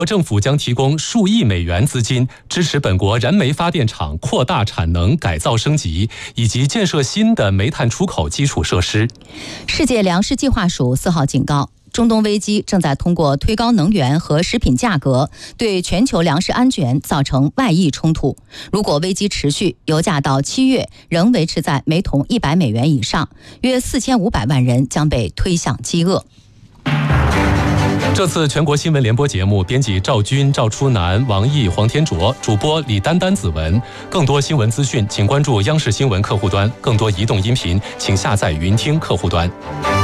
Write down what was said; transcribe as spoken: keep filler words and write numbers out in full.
政府将提供数亿美元资金，支持本国燃煤发电厂扩大产能、改造升级，以及建设新的煤炭出口基础设施。 世界粮食计划署四号警告，中东危机正在通过推高能源和食品价格，对全球粮食安全造成外溢冲突。如果危机持续，油价到七月仍维持在每桶一百美元以上，约四千五百万人将被推向饥饿。 这次全国新闻联播节目，编辑赵军、赵初南、王毅、黄天卓，主播李丹丹、子文。更多新闻资讯，请关注央视新闻客户端；更多移动音频，请下载云听客户端。